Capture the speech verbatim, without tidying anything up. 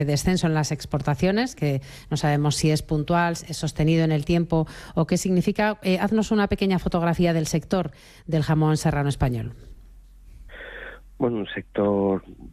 descenso en las exportaciones, que no sabemos si es puntual, es sostenido en el tiempo o qué significa. Eh, haznos una pequeña fotografía del sector del jamón serrano español. Bueno, un sector